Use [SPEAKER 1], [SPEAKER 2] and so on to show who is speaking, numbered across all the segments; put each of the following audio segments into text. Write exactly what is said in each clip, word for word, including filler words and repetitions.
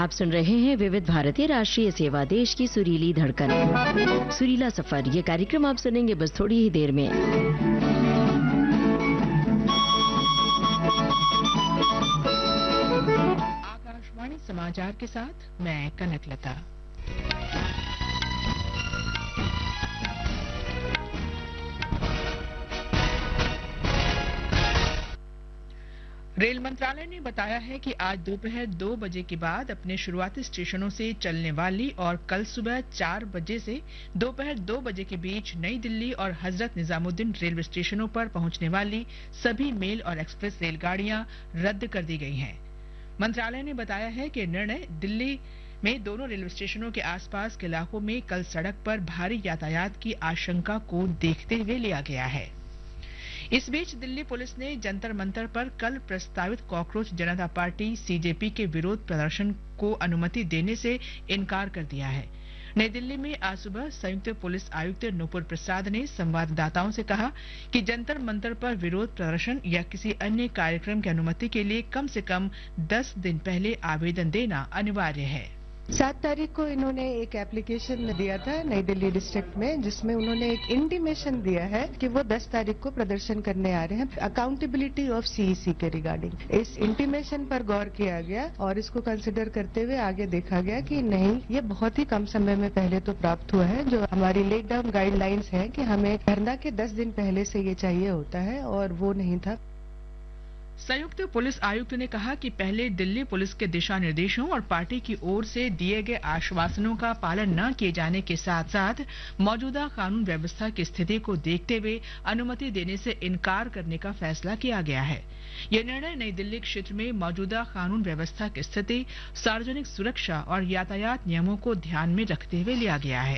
[SPEAKER 1] आप सुन रहे हैं विविध भारती राष्ट्रीय सेवा, देश की सुरीली धड़कन, सुरीला सफर। ये कार्यक्रम आप सुनेंगे बस थोड़ी ही देर में।
[SPEAKER 2] आकाशवाणी समाचार के साथ मैं कनकलता। रेल मंत्रालय ने बताया है कि आज दोपहर दो बजे के बाद अपने शुरुआती स्टेशनों से चलने वाली और कल सुबह चार बजे से दोपहर दो बजे के बीच नई दिल्ली और हजरत निजामुद्दीन रेलवे स्टेशनों पर पहुंचने वाली सभी मेल और एक्सप्रेस रेलगाड़ियां रद्द कर दी गई हैं। मंत्रालय ने बताया है कि निर्णय दिल्ली में दोनों रेलवे स्टेशनों के आसपास के इलाकों में कल सड़क पर भारी यातायात की आशंका को देखते हुए लिया गया है। इस बीच दिल्ली पुलिस ने जंतर मंतर पर कल प्रस्तावित कॉकरोच जनता पार्टी सीजेपी के विरोध प्रदर्शन को अनुमति देने से इनकार कर दिया है। नई दिल्ली में आज सुबह संयुक्त पुलिस आयुक्त नूपुर प्रसाद ने संवाददाताओं से कहा कि जंतर मंतर पर विरोध प्रदर्शन या किसी अन्य कार्यक्रम की अनुमति के लिए कम से कम दस दिन पहले आवेदन देना अनिवार्य है।
[SPEAKER 3] सात तारीख को इन्होंने एक एप्लीकेशन दिया था नई दिल्ली डिस्ट्रिक्ट में, जिसमें उन्होंने एक इंटीमेशन दिया है कि वो दस तारीख को प्रदर्शन करने आ रहे हैं अकाउंटेबिलिटी ऑफ सीईसी के रिगार्डिंग। इस इंटीमेशन पर गौर किया गया और इसको कंसिडर करते हुए आगे देखा गया कि नहीं, ये बहुत ही कम समय में पहले तो प्राप्त हुआ है। जो हमारी लेट डाउन गाइडलाइंस है कि हमें धरना के दस दिन पहले से ये चाहिए होता है और वो नहीं था।
[SPEAKER 2] संयुक्त पुलिस आयुक्त ने कहा कि पहले दिल्ली पुलिस के दिशा निर्देशों और पार्टी की ओर से दिए गए आश्वासनों का पालन न किए जाने के साथ साथ मौजूदा कानून व्यवस्था की स्थिति को देखते हुए अनुमति देने से इनकार करने का फैसला किया गया है। यह निर्णय नई दिल्ली क्षेत्र में मौजूदा कानून व्यवस्था की स्थिति, सार्वजनिक सुरक्षा और यातायात नियमों को ध्यान में रखते हुए लिया गया है।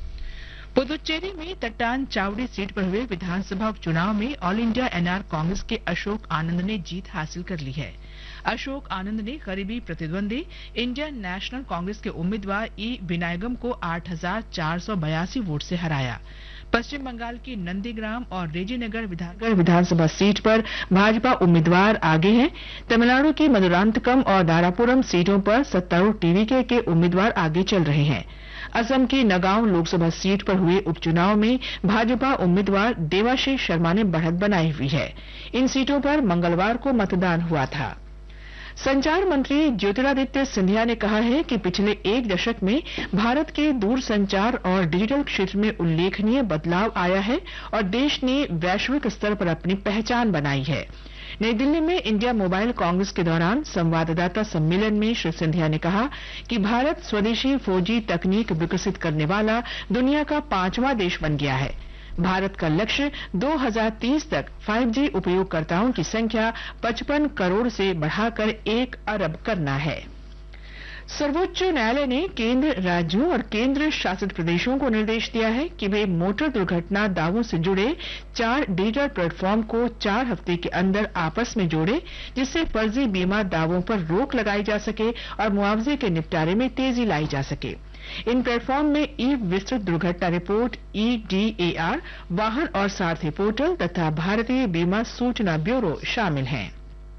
[SPEAKER 2] पुदुचेरी में तट्टान चावड़ी सीट पर हुए विधानसभा उपचुनाव में ऑल इंडिया एनआर कांग्रेस के अशोक आनंद ने जीत हासिल कर ली है। अशोक आनंद ने करीबी प्रतिद्वंदी इंडियन नेशनल कांग्रेस के उम्मीदवार ई विनायगम को आठ हजार चार सौ बयासी वोट से हराया। पश्चिम बंगाल की नंदीग्राम और रेजीनगर विधानसभा सीट पर भाजपा उम्मीदवार आगे हैं। तमिलनाडु की मधुरांतकम और दारापुरम सीटों पर सत्तारूढ़ टीवीके के उम्मीदवार आगे चल रहे हैं। असम की नगांव लोकसभा सीट पर हुए उपचुनाव में भाजपा उम्मीदवार देवाशीष शर्मा ने बढ़त बनाई हुई है। इन सीटों पर मंगलवार को मतदान हुआ था। संचार मंत्री ज्योतिरादित्य सिंधिया ने कहा है कि पिछले एक दशक में भारत के दूरसंचार और डिजिटल क्षेत्र में उल्लेखनीय बदलाव आया है और देश ने वैश्विक स्तर पर अपनी पहचान बनाई है। नई दिल्ली में इंडिया मोबाइल कांग्रेस के दौरान संवाददाता सम्मेलन में श्री सिंधिया ने कहा कि भारत स्वदेशी फोर जी तकनीक विकसित करने वाला दुनिया का पांचवां देश बन गया है। भारत का लक्ष्य दो हज़ार तीस तक फाइव जी उपयोगकर्ताओं की संख्या पचपन करोड़ से बढ़ाकर एक अरब करना है। सर्वोच्च न्यायालय ने केंद्र, राज्यों और केंद्र शासित प्रदेशों को निर्देश दिया है कि वे मोटर दुर्घटना दावों से जुड़े चार डिजिटल प्लेटफॉर्म को चार हफ्ते के अंदर आपस में जोड़े, जिससे फर्जी बीमा दावों पर रोक लगाई जा सके और मुआवजे के निपटारे में तेजी लाई जा सके। इन प्लेटफॉर्म में ई विस्तृत दुर्घटना report, E D A R, वाहन और सारथी पोर्टल तथा भारतीय बीमा सूचना ब्यूरो शामिल हैं।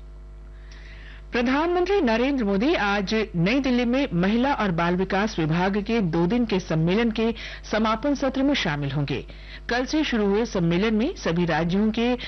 [SPEAKER 2] प्रधानमंत्री नरेंद्र मोदी आज नई दिल्ली में महिला और बाल विकास विभाग के दो दिन के सम्मेलन के समापन सत्र में शामिल होंगे। कल से शुरू हुए सम्मेलन में सभी राज्यों के